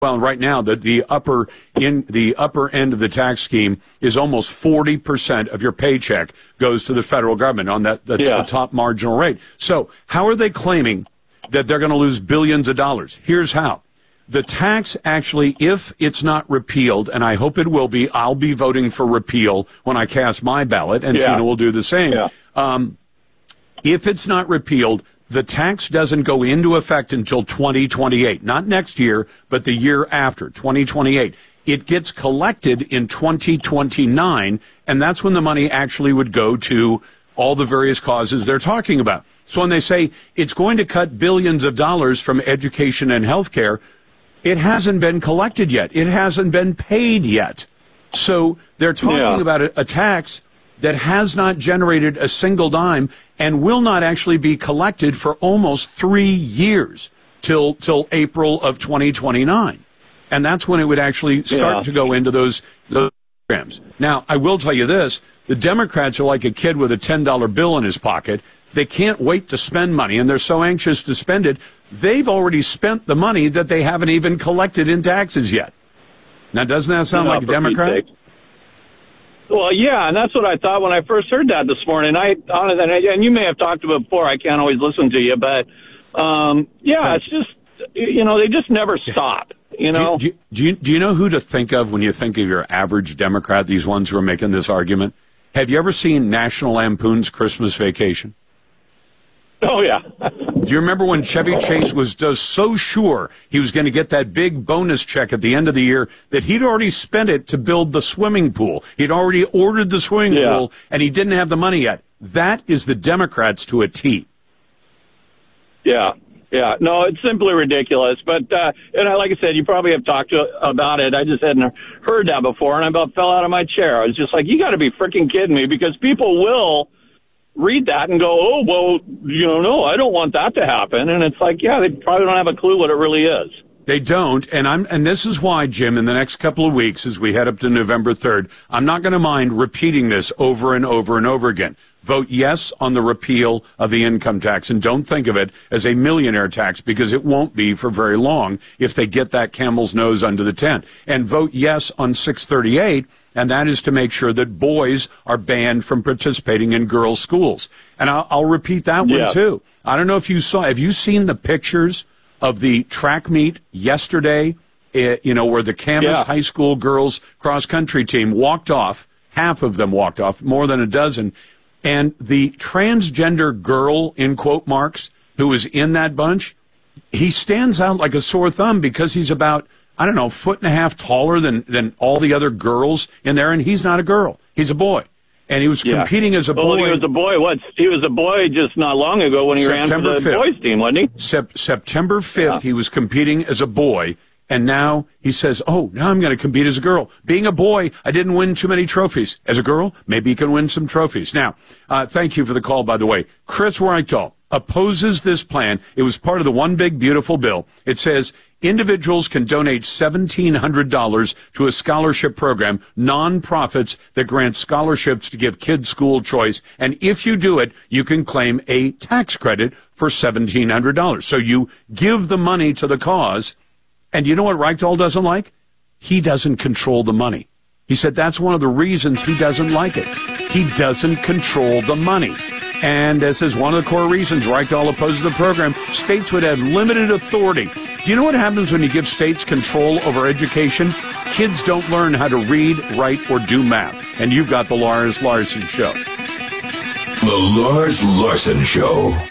Well, right now, the upper end of the tax scheme is almost 40% of your paycheck goes to the federal government on that's the top marginal rate. So how are they claiming that they're going to lose billions of dollars? Here's how. The tax actually, if it's not repealed, and I hope it will be, I'll be voting for repeal when I cast my ballot, and Tina will do the same. Yeah. If it's not repealed, the tax doesn't go into effect until 2028. Not next year, but the year after, 2028. It gets collected in 2029, and that's when the money actually would go to all the various causes they're talking about. So when they say it's going to cut billions of dollars from education and health care, it hasn't been collected yet. It hasn't been paid yet. So they're talking about a tax that has not generated a single dime and will not actually be collected for almost 3 years till April of 2029. And that's when it would actually start to go into those programs. Now, I will tell you this. The Democrats are like a kid with a $10 bill in his pocket. They can't wait to spend money, and they're so anxious to spend it. They've already spent the money that they haven't even collected in taxes yet. Now, doesn't that sound like a Democrat? Well, yeah, and that's what I thought when I first heard that this morning. And you may have talked about it before. I can't always listen to you, but it's just they just never stop. Do you know who to think of when you think of your average Democrat? These ones who are making this argument. Have you ever seen National Lampoon's Christmas Vacation? Oh, yeah. Do you remember when Chevy Chase was so sure he was going to get that big bonus check at the end of the year that he'd already spent it to build the swimming pool? He'd already ordered the swimming pool, and he didn't have the money yet. That is the Democrats to a T. Yeah. Yeah. No, it's simply ridiculous. But, like I said, you probably have talked about it. I just hadn't heard that before, and I about fell out of my chair. I was just like, you got to be freaking kidding me, because people will read that and go, oh, well, no, I don't want that to happen. And it's like, yeah, they probably don't have a clue what it really is. They don't, and this is why, Jim, in the next couple of weeks, as we head up to November 3rd, I'm not going to mind repeating this over and over and over again. Vote yes on the repeal of the income tax, and don't think of it as a millionaire tax, because it won't be for very long if they get that camel's nose under the tent. And vote yes on 638, and that is to make sure that boys are banned from participating in girls' schools. And I'll repeat that one, too. I don't know if have you seen the pictures of the track meet yesterday, where the Camas High School girls cross-country team walked off, half of them walked off, more than a dozen, and the transgender girl, in quote marks, who was in that bunch, he stands out like a sore thumb because he's about, I don't know, 1.5 feet taller than all the other girls in there, and he's not a girl. He's a boy. And he was competing as a boy. He was a boy. He was a boy just not long ago when he ran for the boys team, wasn't he? September 5th, he was competing as a boy, and now he says, oh, now I'm going to compete as a girl. Being a boy, I didn't win too many trophies. As a girl, maybe you can win some trophies. Now, thank you for the call, by the way. Chris Reichdahl opposes this plan. It was part of the One Big Beautiful Bill. It says individuals can donate $1,700 to a scholarship program, nonprofits that grant scholarships to give kids school choice. And if you do it, you can claim a tax credit for $1,700. So you give the money to the cause. And you know what Reichdahl doesn't like? He doesn't control the money. He said that's one of the reasons he doesn't like it. He doesn't control the money. And this is one of the core reasons Reichdahl opposes the program. States would have limited authority. Do you know what happens when you give states control over education? Kids don't learn how to read, write, or do math. And you've got the Lars Larson Show. The Lars Larson Show.